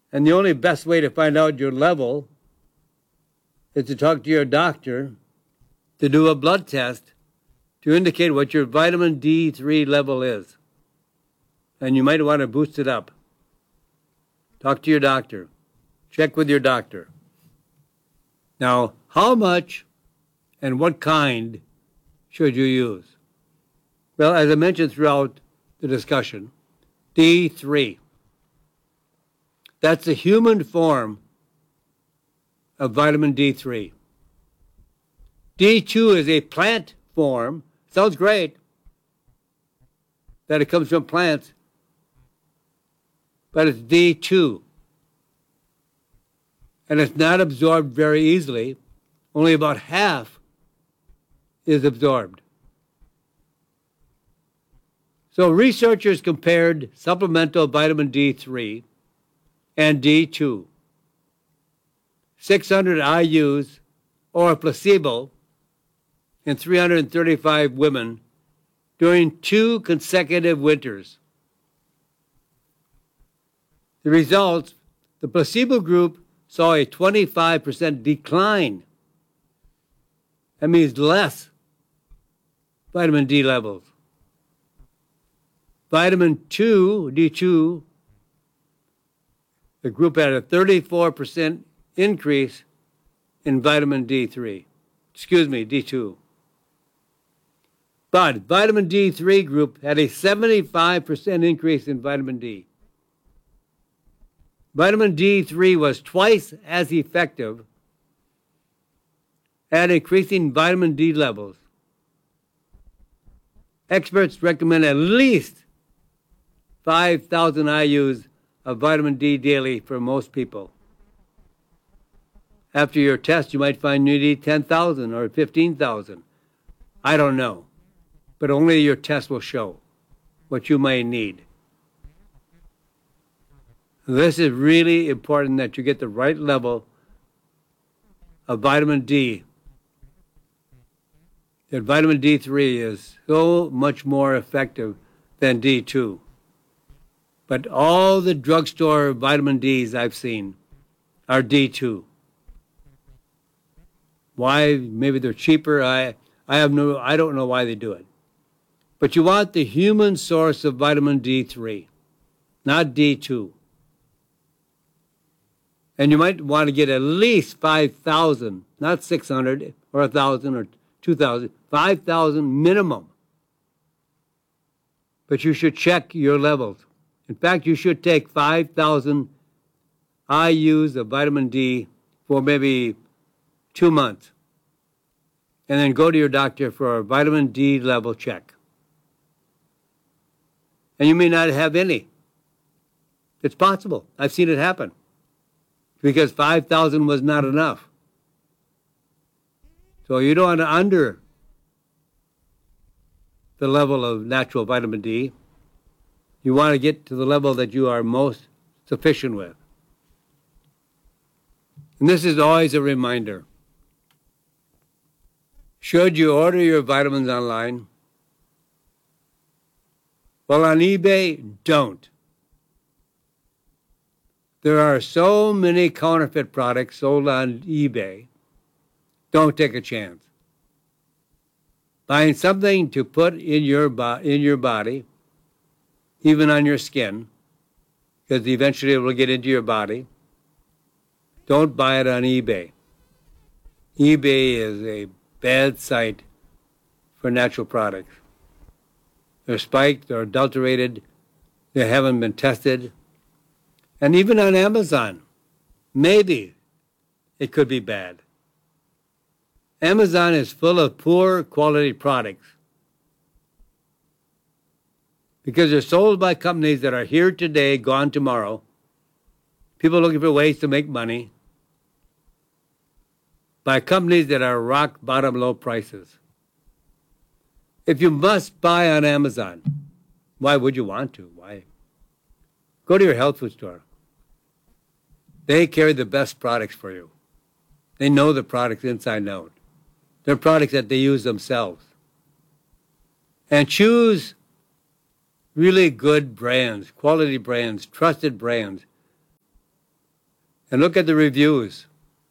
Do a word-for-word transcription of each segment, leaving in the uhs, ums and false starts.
And the only best way to find out your level is to talk to your doctor, to do a blood test to indicate what your vitamin D three level is. And you might want to boost it up. Talk to your doctor. Check with your doctor. Now, how much and what kind should you use? Well, as I mentioned throughout the discussion, D three. That's the human form of vitamin D three. D two is a plant form. Sounds great that it comes from plants, but it's D two. And it's not absorbed very easily. Only about half is absorbed. So researchers compared supplemental vitamin D three and D two, six hundred I U's or a placebo in three hundred thirty-five women during two consecutive winters. The results, the placebo group saw a twenty-five percent decline. That means less vitamin D levels. Vitamin two, D two, the group had a thirty-four percent increase in vitamin D three. Excuse me, D two. But vitamin D three group had a seventy-five percent increase in vitamin D. Vitamin D three was twice as effective at increasing vitamin D levels. Experts recommend at least five thousand I U's of vitamin D daily for most people. After your test, you might find you need ten thousand or fifteen thousand. I don't know. But only your test will show what you may need. This is really important that you get the right level of vitamin D. That vitamin D three is so much more effective than D two. But all the drugstore vitamin Ds I've seen are D two. Why? Maybe they're cheaper. I, I have no, I don't know why they do it. But you want the human source of vitamin D three, not D two. And you might want to get at least five thousand, not six hundred or one thousand or two thousand, five thousand minimum. But you should check your levels. In fact, you should take five thousand I U's of vitamin D for maybe two months. And then go to your doctor for a vitamin D level check. And you may not have any. It's possible. I've seen it happen. Because five thousand was not enough. So you don't want to under the level of natural vitamin D. You want to get to the level that you are most sufficient with. And this is always a reminder. Should you order your vitamins online? Well, on eBay, don't. There are so many counterfeit products sold on eBay. Don't take a chance. Buying something to put in your, bo- in your body, even on your skin, because eventually it will get into your body. Don't buy it on eBay. eBay is a bad site for natural products. They're spiked, they're adulterated, they haven't been tested. And even on Amazon, maybe it could be bad. Amazon is full of poor quality products because they're sold by companies that are here today, gone tomorrow. People looking for ways to make money by companies that are rock bottom low prices. If you must buy on Amazon, why would you want to? Why? Go to your health food store. They carry the best products for you. They know the products inside and out. They're products that they use themselves. And choose really good brands, quality brands, trusted brands. and look at the reviews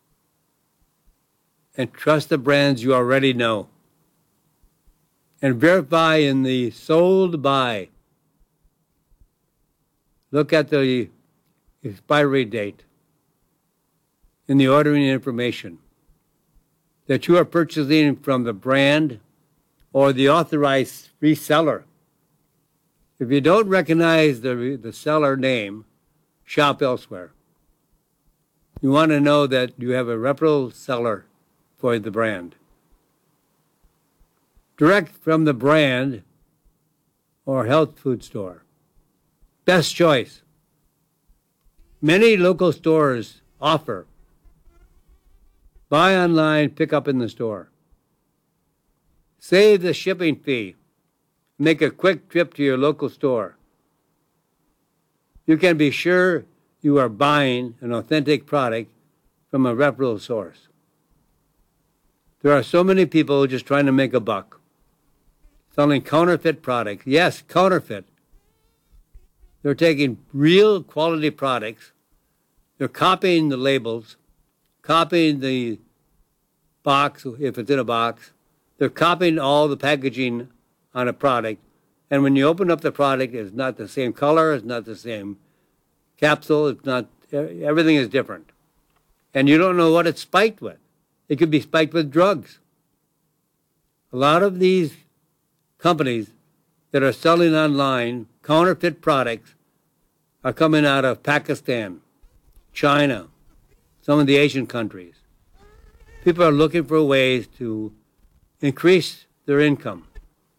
and trust the brands you already know. And verify in the sold by. Look at the expiry date in the ordering information that you are purchasing from the brand or the authorized reseller. If you don't recognize the, the seller name, shop elsewhere. You want to know that you have a reputable seller for the brand. Direct from the brand or health food store. Best choice. Many local stores offer buy online, pick up in the store. Save the shipping fee. Make a quick trip to your local store. You can be sure you are buying an authentic product from a reputable source. There are so many people just trying to make a buck, selling counterfeit products. Yes, counterfeit. They're taking real quality products. They're copying the labels, copying the box, if it's in a box. They're copying all the packaging on a product. And when you open up the product, it's not the same color, it's not the same capsule, it's not, everything is different. And you don't know what it's spiked with. It could be spiked with drugs. A lot of these companies that are selling online counterfeit products are coming out of Pakistan, China, some of the Asian countries. People are looking for ways to increase their income.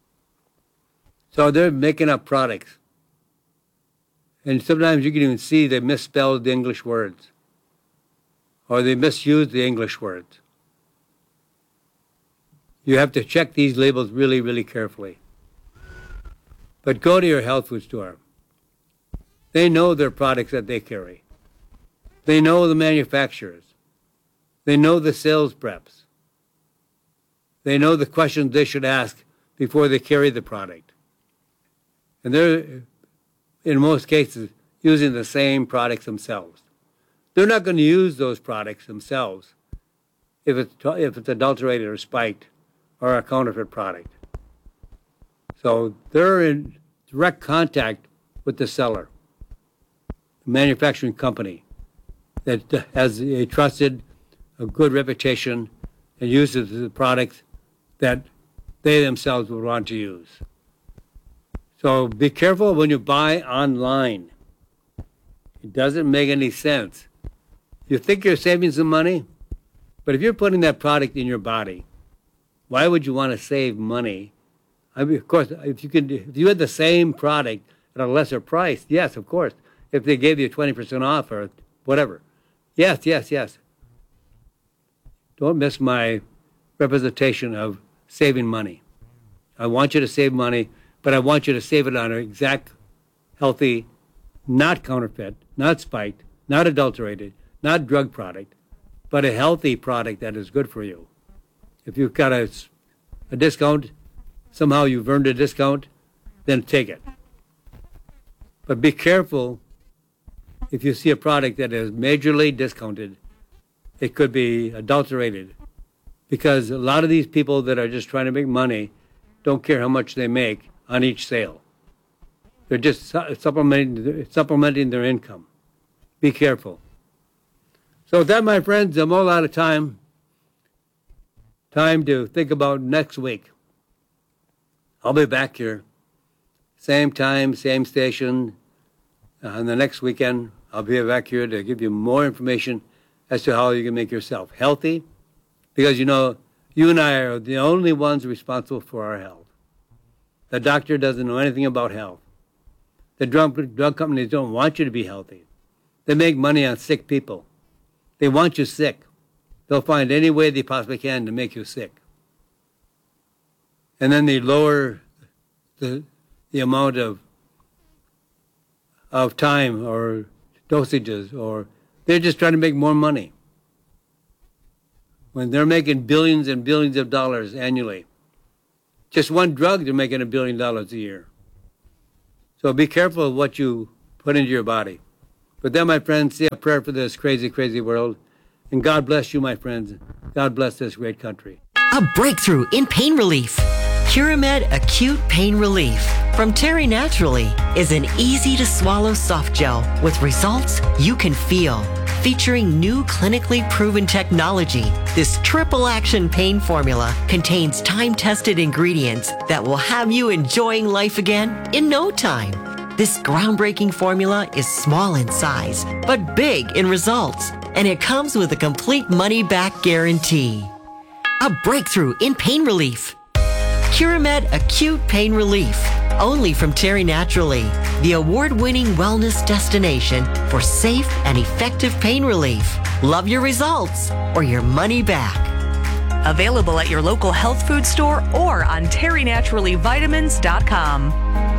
So they're making up products. And sometimes you can even see they misspelled the English words, or they misused the English words. You have to check these labels really, really carefully. But go to your health food store. They know their products that they carry. They know the manufacturers. They know the sales reps. They know the questions they should ask before they carry the product. And they're, in most cases, using the same products themselves. They're not going to use those products themselves if it's, if it's adulterated or spiked or a counterfeit product. So they're in direct contact with the seller, the manufacturing company that has a trusted, a good reputation and uses the products that they themselves would want to use. So be careful when you buy online. It doesn't make any sense. You think you're saving some money, but if you're putting that product in your body, why would you want to save money? I mean, of course, if you could, if you had the same product at a lesser price, yes, of course. If they gave you twenty percent off or whatever, yes, yes, yes. Don't miss my representation of saving money. I want you to save money, but I want you to save it on an exact, healthy, not counterfeit, not spiked, not adulterated, not drug product, but a healthy product that is good for you. If you've got a, a discount, somehow you've earned a discount, then take it. But be careful if you see a product that is majorly discounted. It could be adulterated, because a lot of these people that are just trying to make money don't care how much they make on each sale. They're just supplementing, supplementing their income. Be careful. So with that, my friends, I'm all out of time. Time to think about next week. I'll be back here. Same time, same station. Uh, on the next weekend, I'll be back here to give you more information as to how you can make yourself healthy. Because, you know, you and I are the only ones responsible for our health. The doctor doesn't know anything about health. The drug, drug companies don't want you to be healthy. They make money on sick people. They want you sick. They'll find any way they possibly can to make you sick. And then they lower the, the amount of, of time or dosages, or they're just trying to make more money. When they're making billions and billions of dollars annually. Just one drug, they're making a billion dollars a year. So be careful of what you put into your body. But then, my friends, say a prayer for this crazy, crazy world. And God bless you, my friends. God bless this great country. A breakthrough in pain relief. Curamed Acute Pain Relief from Terry Naturally is an easy-to-swallow soft gel with results you can feel. Featuring new clinically proven technology, this triple-action pain formula contains time-tested ingredients that will have you enjoying life again in no time. This groundbreaking formula is small in size, but big in results, and it comes with a complete money-back guarantee. A breakthrough in pain relief. Curamed Acute Pain Relief, only from Terry Naturally, the award-winning wellness destination for safe and effective pain relief. Love your results or your money back. Available at your local health food store or on terry naturally vitamins dot com.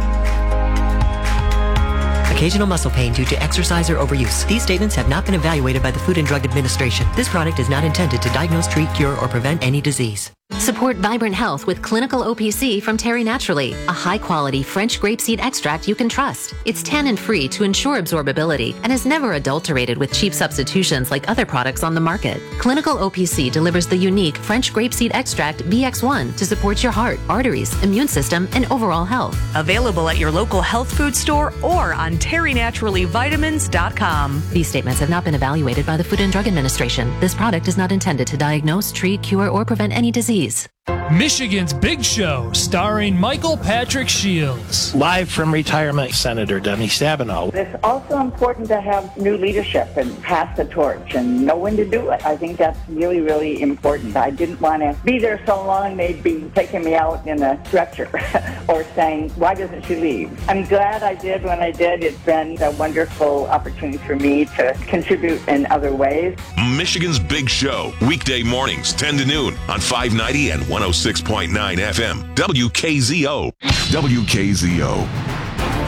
Occasional muscle pain due to exercise or overuse. These statements have not been evaluated by the Food and Drug Administration. This product is not intended to diagnose, treat, cure, or prevent any disease. Support vibrant health with Clinical O P C from Terry Naturally, a high-quality French grapeseed extract you can trust. It's tannin-free to ensure absorbability and is never adulterated with cheap substitutions like other products on the market. Clinical O P C delivers the unique French grapeseed extract B X one to support your heart, arteries, immune system, and overall health. Available at your local health food store or on terry naturally vitamins dot com. These statements have not been evaluated by the Food and Drug Administration. This product is not intended to diagnose, treat, cure, or prevent any disease. Michigan's Big Show, starring Michael Patrick Shields. Live from retirement, Senator Denny Stabenow. It's also important to have new leadership and pass the torch and know when to do it. I think that's really, really important. I didn't want to be there so long they'd be taking me out in a stretcher or saying, why doesn't she leave? I'm glad I did when I did. It's been a wonderful opportunity for me to contribute in other ways. Michigan's Big Show, weekday mornings, ten to noon on five ninety and one oh six point nine F M. W K Z O. W K Z O.